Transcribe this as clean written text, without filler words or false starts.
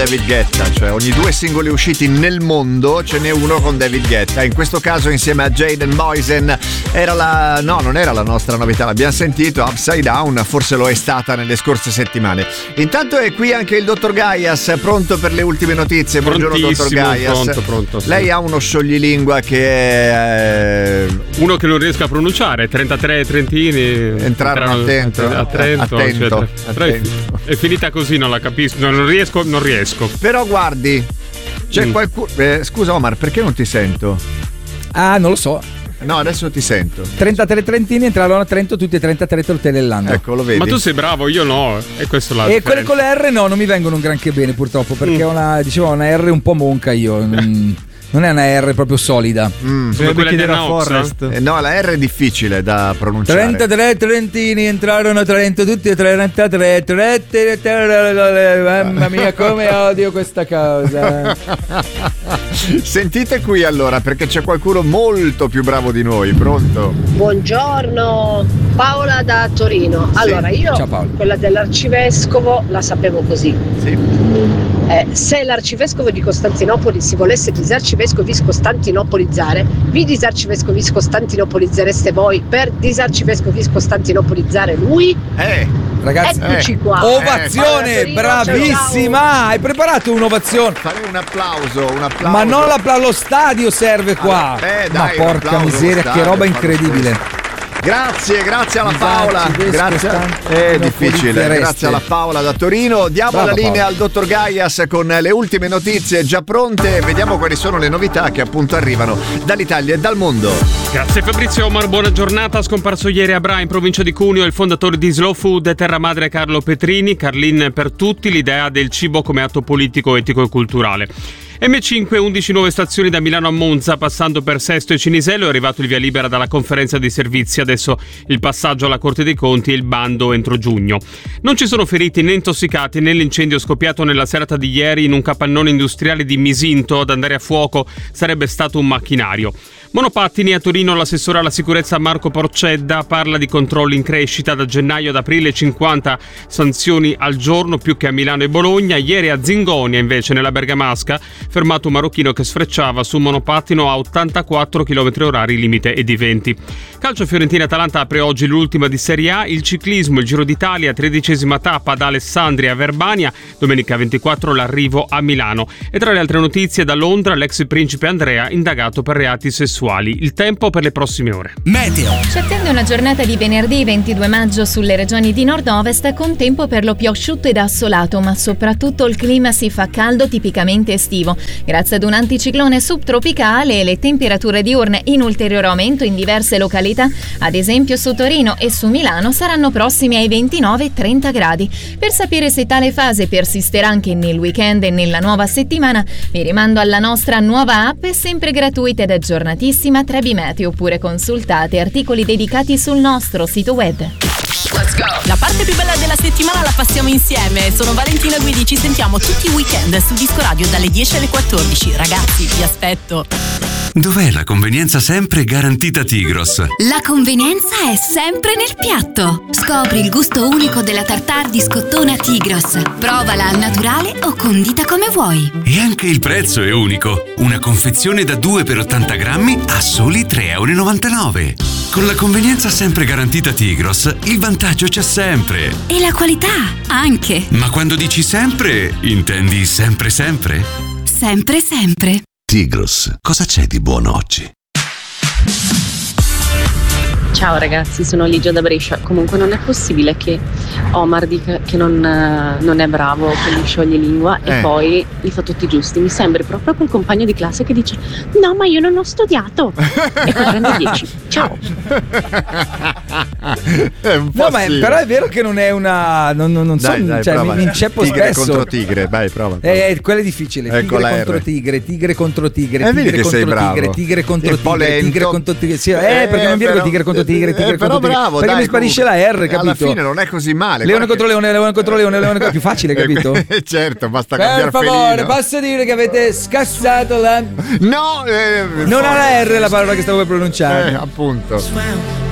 David Guetta, cioè ogni 2 singoli usciti nel mondo ce n'è uno con David Guetta. In questo caso insieme a Jaden Boysen non era la nostra novità, l'abbiamo sentito, Upside Down, forse lo è stata nelle scorse settimane. Intanto è qui anche il dottor Gaias, pronto per le ultime notizie. Buongiorno dottor Gaias. Pronto, sì. Lei ha uno scioglilingua che è uno che non riesco a pronunciare, 33 trentini entrarono a Trento. Attento. È finita così, non la capisco, non riesco. Però guardi, c'è qualcuno. Scusa Omar, perché non ti sento? Ah, non lo so. No, adesso ti sento. 33 trentini entrarono a Trento, tutti e 33 tortellando. Ecco, lo vedi. Ma tu sei bravo, io no. E questo E quelle con le R no, non mi vengono un granché bene purtroppo, perché ho una R un po' monca io. Non è una R proprio solida. Come quella della Forest. No, la R è difficile da pronunciare. 33 trentini entrarono a Trento, tutti e 33. Mamma mia, come odio questa cosa. Sentite qui allora, perché c'è qualcuno molto più bravo di noi. Pronto? Buongiorno, Paola da Torino. Allora, io quella dell'arcivescovo la sapevo così. Sì. Se l'arcivescovo di Costantinopoli si volesse disarcivescovizzare, vi disarcivescovizcostantinopolizzereste voi per disarcivescovizcostantinopolizzare lui? Ragazzi, eccoci qua. Ovazione, bravissima! Ciao. Hai preparato un'ovazione? Farei un applauso. Ma non lo stadio serve qua. Ma porca miseria, che roba incredibile. Grazie alla Paola. Grazie. È difficile. Grazie alla Paola da Torino. Diamo la linea al dottor Gaias con le ultime notizie già pronte. Vediamo quali sono le novità che appunto arrivano dall'Italia e dal mondo. Grazie Fabrizio Omar, buona giornata. Scomparso ieri a Bra, in provincia di Cuneo, il fondatore di Slow Food Terra Madre Carlo Petrini. Carlin per tutti, l'idea del cibo come atto politico, etico e culturale. M5, 11 nuove stazioni da Milano a Monza, passando per Sesto e Cinisello. È arrivato il via libera dalla conferenza dei servizi, adesso il passaggio alla Corte dei Conti e il bando entro giugno. Non ci sono feriti né intossicati nell'incendio scoppiato nella serata di ieri in un capannone industriale di Misinto. Ad andare a fuoco sarebbe stato un macchinario. Monopattini a Torino, l'assessore alla sicurezza Marco Porcedda parla di controlli in crescita. Da gennaio ad aprile 50 sanzioni al giorno, più che a Milano e Bologna. Ieri a Zingonia, invece, nella Bergamasca, fermato un marocchino che sfrecciava su un monopattino a 84 km/h, limite è di 20. Calcio, Fiorentina-Atalanta apre oggi l'ultima di Serie A. Il ciclismo, il Giro d'Italia, 13ª tappa da Alessandria a Verbania, domenica 24 l'arrivo a Milano. E tra le altre notizie da Londra, l'ex principe Andrea indagato per reati sessuali. Il tempo per le prossime ore. Meteo. Ci attende una giornata di venerdì 22 maggio sulle regioni di nord-ovest, con tempo per lo più asciutto ed assolato, ma soprattutto il clima si fa caldo tipicamente estivo. Grazie ad un anticiclone subtropicale, le temperature diurne in ulteriore aumento in diverse località, ad esempio su Torino e su Milano, saranno prossimi ai 29-30 gradi. Per sapere se tale fase persisterà anche nel weekend e nella nuova settimana, vi rimando alla nostra nuova app, sempre gratuita ed aggiornatissima, Trebi Meteo, oppure consultate articoli dedicati sul nostro sito web. Let's go! La parte più bella della settimana la passiamo insieme. Sono Valentina Guidi, ci sentiamo tutti i weekend su Disco Radio dalle 10 alle 14. Ragazzi, vi aspetto. Dov'è la convenienza sempre garantita Tigros? La convenienza è sempre nel piatto. Scopri il gusto unico della tartare di scottona Tigros. Provala al naturale o condita come vuoi. E anche il prezzo è unico. Una confezione da 2 per 80 grammi a soli €3,99. Con la convenienza sempre garantita Tigros, il vantaggio c'è sempre. E la qualità anche. Ma quando dici sempre, intendi sempre sempre? Sempre sempre. Tigros, cosa c'è di buono oggi? Ciao ragazzi, sono Ligia da Brescia. Comunque non è possibile che Omar dica che non è bravo con gli scioglilingua e poi li fa tutti giusti. Mi sembri proprio quel compagno di classe che dice no, ma io non ho studiato e poi prende 10. Ciao. No, ma però è vero che non è una non so, cioè mi inceppo tigre spesso. Contro tigre, vai, prova. Quello è difficile. Ecco, tigre contro tigre, tigre contro tigre, tigre contro tigre, tigre contro tigre, tigre contro tigre. Sì, perché non viene tigre contro tigre, tigre però contro tigre. bravo, perché dai, mi sparisce la R, capito? Alla fine non è così male. Leone contro leone, leone contro leone, leone è più facile, capito? Certo, basta cambiare per favore, felino. posso dire che avete scassato la... No! non ha la R la parola che stavo per pronunciare. Appunto.